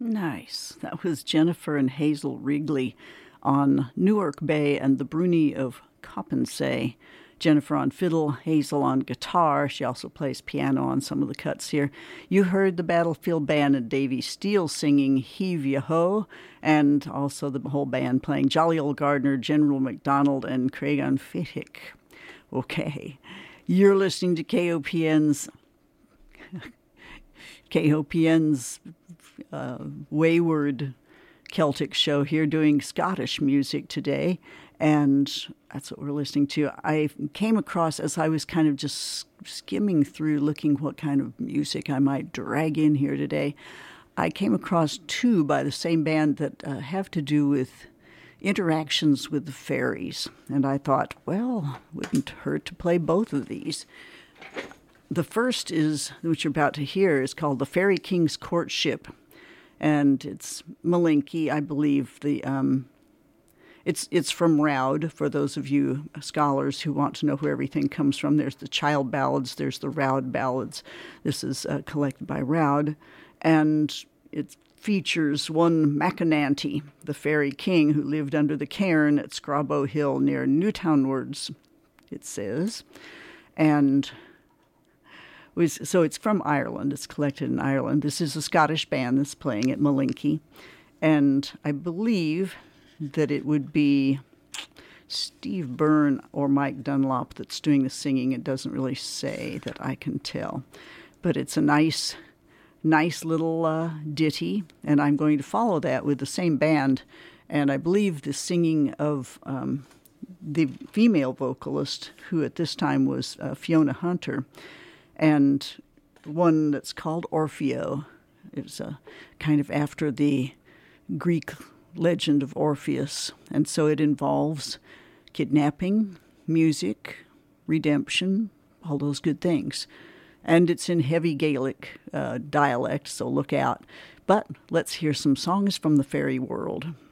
Nice. That was Jennifer and Hazel Wrigley on Newark Bay and the Bruni of Coppensay. Jennifer on fiddle, Hazel on guitar. She also plays piano on some of the cuts here. You heard the Battlefield Band and Davy Steele singing Heave Ya Ho, and also the whole band playing Jolly Old Gardner, General McDonald, and Craig on Fithick. Okay, you're listening to KOPN's wayward Celtic show here, doing Scottish music today, and that's what we're listening to. I came across, as I was kind of just skimming through looking what kind of music I might drag in here today, I came across two by the same band that have to do with interactions with the fairies, and I thought, well, wouldn't hurt to play both of these. The first is, which you're about to hear, is called The Fairy King's Courtship, and it's Malinky, I believe. It's from Roud, for those of you scholars who want to know where everything comes from. There's the Child Ballads, there's the Roud Ballads. This is collected by Roud, and it features one Macananty, the fairy king who lived under the cairn at Scrabo Hill near Newtownwards, it says. And so it's from Ireland. It's collected in Ireland. This is a Scottish band that's playing at Malinky. And I believe that it would be Steve Byrne or Mike Dunlop that's doing the singing. It doesn't really say that I can tell. But it's a nice little ditty, and I'm going to follow that with the same band. And I believe the singing of the female vocalist, who at this time was Fiona Hunter, and one that's called Orfeo. It's kind of after the Greek legend of Orpheus, and so it involves kidnapping, music, redemption, all those good things. And it's in heavy Gaelic dialect, so look out. But let's hear some songs from the fairy world.